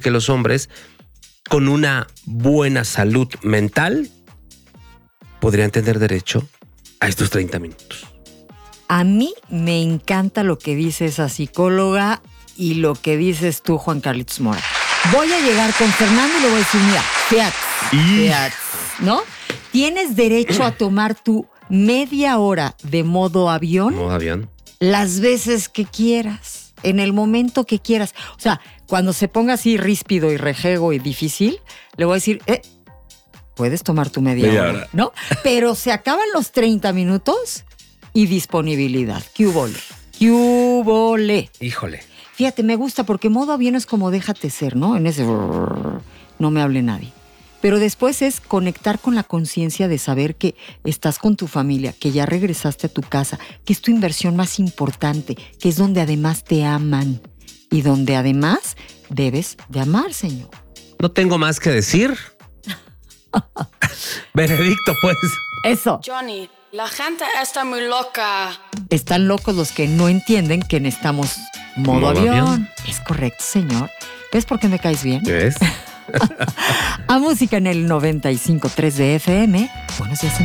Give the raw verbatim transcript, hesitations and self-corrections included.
que los hombres con una buena salud mental podrían tener derecho a estos treinta minutos. A mí me encanta lo que dice esa psicóloga y lo que dices tú, Juan Carlitos Mora. Voy a llegar con Fernando y le voy a decir, mira, fiat, fiat, ¿no? Tienes derecho a tomar tu media hora de modo avión. Modo avión. Las veces que quieras, en el momento que quieras. O sea, cuando se ponga así ríspido y rejego y difícil, le voy a decir, eh, puedes tomar tu media, media hora, hora, ¿no? Pero se acaban los treinta minutos y disponibilidad. ¿Qué hubo? ¿Qué hubo? Híjole. Fíjate, me gusta porque modo avión es como déjate ser, ¿no? En ese no me hable nadie. Pero después es conectar con la conciencia de saber que estás con tu familia, que ya regresaste a tu casa, que es tu inversión más importante, que es donde además te aman y donde además debes de amar, señor. No tengo más que decir. Benedicto, pues. Eso. Johnny, la gente está muy loca. Están locos los que no entienden que necesitamos modo, modo avión. avión. Es correcto, señor. ¿Ves por qué me caes bien? ¿Ves? A música en el noventa y cinco punto tres de F M. Buenos días, señor.